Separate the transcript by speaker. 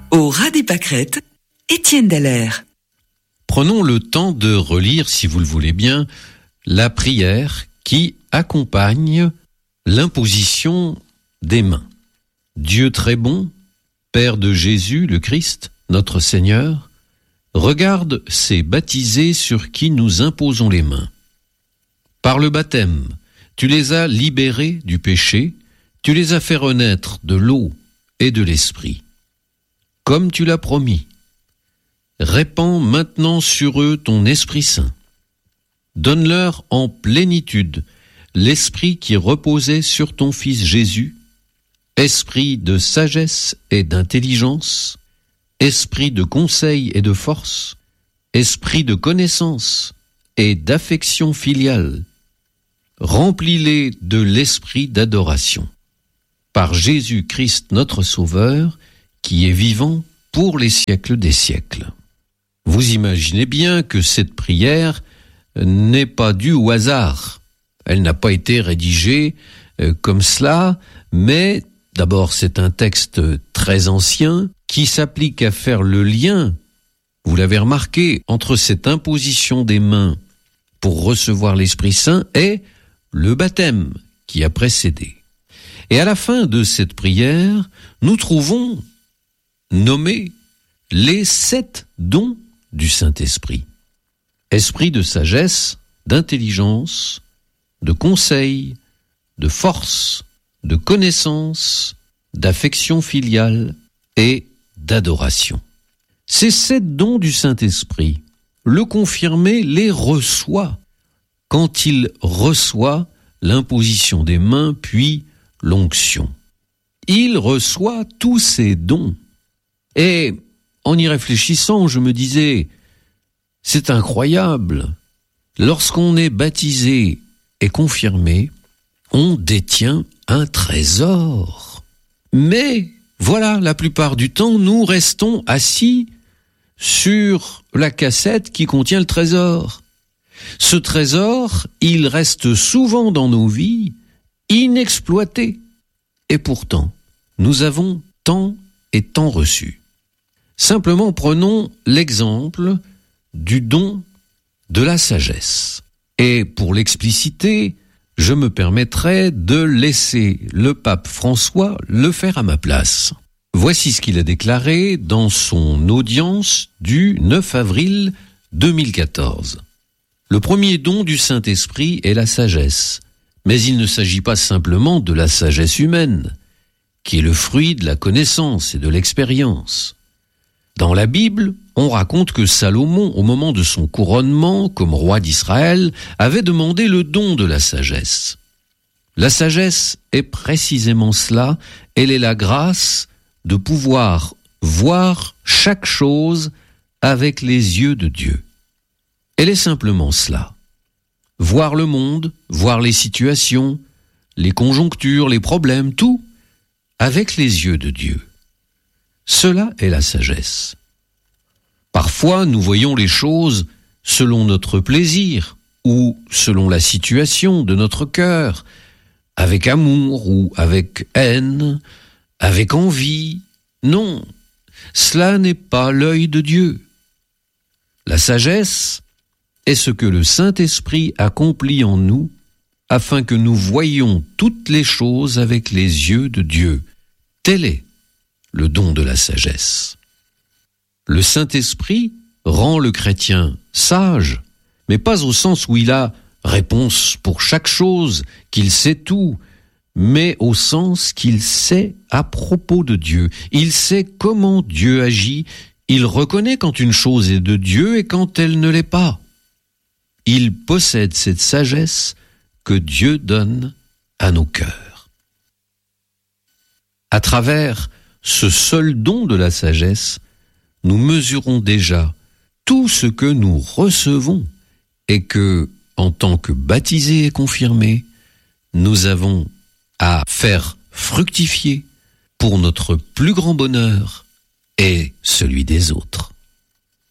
Speaker 1: Au ras des pâquerettes, Étienne Dallaire.
Speaker 2: Prenons le temps de relire, si vous le voulez bien, la prière qui accompagne l'imposition des mains. Dieu très bon, Père de Jésus, le Christ, notre Seigneur, regarde ces baptisés sur qui nous imposons les mains. Par le baptême, tu les as libérés du péché, tu les as fait renaître de l'eau et de l'esprit. Comme tu l'as promis, répands maintenant sur eux ton Esprit Saint. Donne-leur en plénitude l'esprit qui reposait sur ton Fils Jésus, esprit de sagesse et d'intelligence, esprit de conseil et de force, esprit de connaissance et d'affection filiale. Remplis-les de l'esprit d'adoration. Par Jésus-Christ notre Sauveur, qui est vivant pour les siècles des siècles. Vous imaginez bien que cette prière n'est pas due au hasard. Elle n'a pas été rédigée comme cela, mais d'abord c'est un texte très ancien qui s'applique à faire le lien, vous l'avez remarqué, entre cette imposition des mains pour recevoir l'Esprit Saint et le baptême qui a précédé. Et à la fin de cette prière, nous trouvons nommés les 7 dons du Saint-Esprit. Esprit de sagesse, d'intelligence, de conseil, de force, de connaissance, d'affection filiale et d'adoration. Ces 7 dons du Saint-Esprit, le confirmé les reçoit quand il reçoit l'imposition des mains puis l'onction. Il reçoit tous ces dons. Et en y réfléchissant, je me disais, c'est incroyable. Lorsqu'on est baptisé et confirmé, on détient un trésor. Mais voilà, la plupart du temps, nous restons assis sur la cassette qui contient le trésor. Ce trésor, il reste souvent dans nos vies inexploité. Et pourtant, nous avons tant et tant reçu. Simplement prenons l'exemple du don de la sagesse. Et pour l'expliciter, je me permettrai de laisser le pape François le faire à ma place. Voici ce qu'il a déclaré dans son audience du 9 avril 2014. Le premier don du Saint-Esprit est la sagesse, mais il ne s'agit pas simplement de la sagesse humaine, qui est le fruit de la connaissance et de l'expérience. Dans la Bible, on raconte que Salomon, au moment de son couronnement comme roi d'Israël, avait demandé le don de la sagesse. La sagesse est précisément cela, elle est la grâce de pouvoir voir chaque chose avec les yeux de Dieu. Elle est simplement cela. Voir le monde, voir les situations, les conjonctures, les problèmes, tout, avec les yeux de Dieu. Cela est la sagesse. Parfois, nous voyons les choses selon notre plaisir ou selon la situation de notre cœur, avec amour ou avec haine, avec envie. Non, cela n'est pas l'œil de Dieu. La sagesse est ce que le Saint-Esprit accomplit en nous afin que nous voyions toutes les choses avec les yeux de Dieu. Tel est le don de la sagesse. Le Saint-Esprit rend le chrétien sage, mais pas au sens où il a réponse pour chaque chose, qu'il sait tout, mais au sens qu'il sait à propos de Dieu. Il sait comment Dieu agit, il reconnaît quand une chose est de Dieu et quand elle ne l'est pas. Il possède cette sagesse que Dieu donne à nos cœurs. À travers ce seul don de la sagesse, nous mesurons déjà tout ce que nous recevons et que, en tant que baptisés et confirmés, nous avons à faire fructifier pour notre plus grand bonheur et celui des autres.